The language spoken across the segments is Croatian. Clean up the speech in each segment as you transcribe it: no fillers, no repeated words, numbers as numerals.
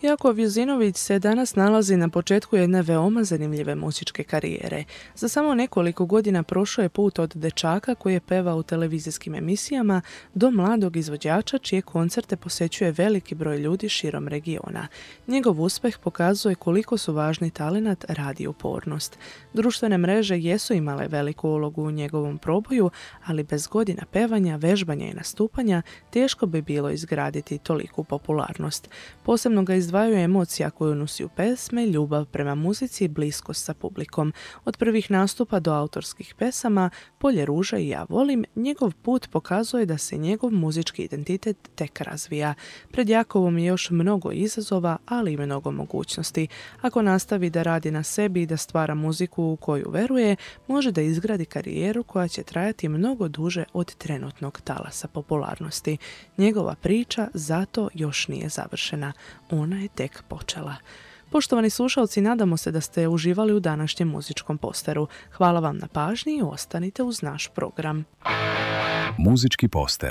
Jakov Juzinović se danas nalazi na početku jedne veoma zanimljive muzičke karijere. Za samo nekoliko godina prošao je put od dečaka koji je pevao u televizijskim emisijama do mladog izvođača čije koncerte posjećuje veliki broj ljudi širom regiona. Njegov uspjeh pokazuje koliko su važni talenat, rad i upornost. Društvene mreže jesu imale veliku ulogu u njegovom proboju, ali bez godina pevanja, vežbanja i nastupanja teško bi bilo izgraditi toliku popularnost. Posebno ga izdvajaju emocija koju nosi u pesme, ljubav prema muzici i bliskost sa publikom. Od prvih nastupa do autorskih pesama, Polje ruža i Ja volim, njegov put pokazuje da se njegov muzički identitet tek razvija. Pred Jakovom je još mnogo izazova, ali i mnogo mogućnosti. Ako nastavi da radi na sebi i da stvara muziku u koju veruje, može da izgradi karijeru koja će trajati mnogo duže od trenutnog talasa popularnosti. Njegova priča zato još nije završena. Ona je tek počela. Poštovani slušalci, nadamo se da ste uživali u današnjem muzičkom posteru. Hvala vam na pažnji i ostanite uz naš program. Muzički poster.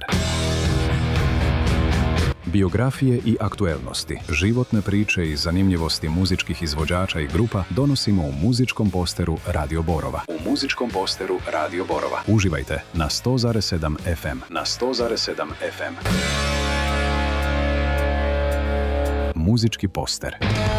Biografije i aktuelnosti, životne priče i zanimljivosti muzičkih izvođača i grupa donosimo u muzičkom posteru Radio Borova. Uživajte na 100,7 FM. Muzički poster.